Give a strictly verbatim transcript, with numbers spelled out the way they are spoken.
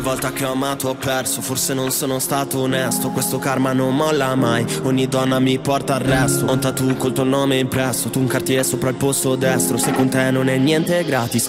Volta che ho amato ho perso, forse non sono stato onesto. Questo karma non molla mai, ogni donna mi porta al resto. Ho un tattoo col tuo nome impresso, tu un cartiere sopra il posto destro. Se con te non è niente gratis,